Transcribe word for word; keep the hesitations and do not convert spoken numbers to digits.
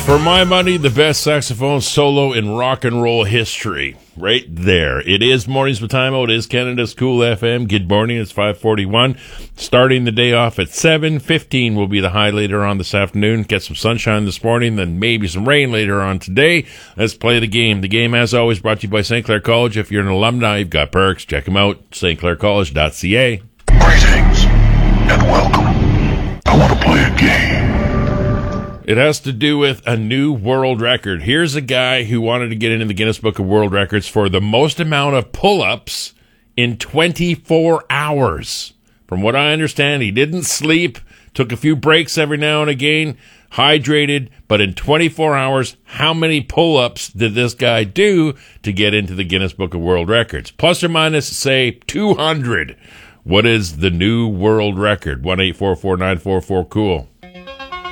For my money, the best saxophone solo in rock and roll history. Right there. It is Mornings with Time. It is Canada's Cool F M. Good morning. It's five forty-one. Starting the day off at seven fifteen will be the high later on this afternoon. Get some sunshine this morning, then maybe some rain later on today. Let's play the game. The game, as always, brought to you by Saint Clair College. If you're an alumni, you've got perks. Check them out. st clair college dot c a. Greetings and welcome. I want to play a game. It has to do with a new world record. Here's a guy who wanted to get into the Guinness Book of World Records for the most amount of pull-ups in twenty-four hours. From what I understand, he didn't sleep, took a few breaks every now and again, hydrated, but in twenty-four hours, how many pull-ups did this guy do to get into the Guinness Book of World Records? Plus or minus, say, two hundred. What is the new world record? one eight four four nine four four cool.